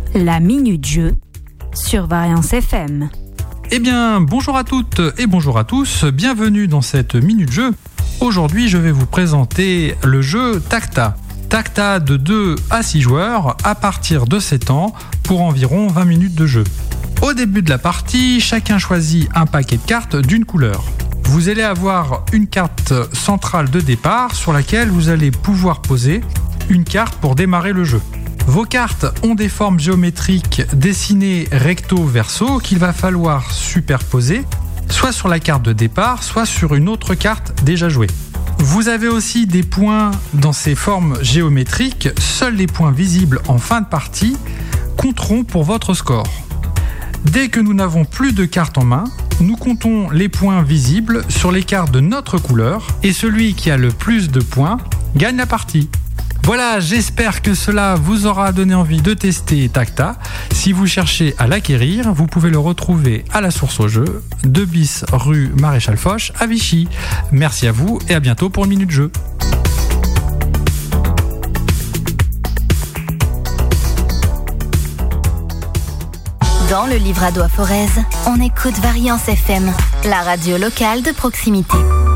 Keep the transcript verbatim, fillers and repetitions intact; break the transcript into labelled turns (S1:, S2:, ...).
S1: La Minute Jeu sur Variance F M.
S2: Eh bien, bonjour à toutes et bonjour à tous, bienvenue dans cette Minute Jeu. Aujourd'hui, je vais vous présenter le jeu Tacta. Tacta de deux à six joueurs à partir de sept ans pour environ vingt minutes de jeu. Au début de la partie, chacun choisit un paquet de cartes d'une couleur. Vous allez avoir une carte centrale de départ sur laquelle vous allez pouvoir poser une carte pour démarrer le jeu. Vos cartes ont des formes géométriques dessinées recto-verso qu'il va falloir superposer, soit sur la carte de départ, soit sur une autre carte déjà jouée. Vous avez aussi des points dans ces formes géométriques. Seuls les points visibles en fin de partie compteront pour votre score. Dès que nous n'avons plus de cartes en main, nous comptons les points visibles sur les cartes de notre couleur et celui qui a le plus de points gagne la partie. Voilà, j'espère que cela vous aura donné envie de tester Tacta. Si vous cherchez à l'acquérir, vous pouvez le retrouver à la source au jeu, deux bis rue Maréchal Foch à Vichy. Merci à vous et à bientôt pour une minute jeu.
S3: Dans le Livradois Forez, on écoute Variance F M, la radio locale de proximité.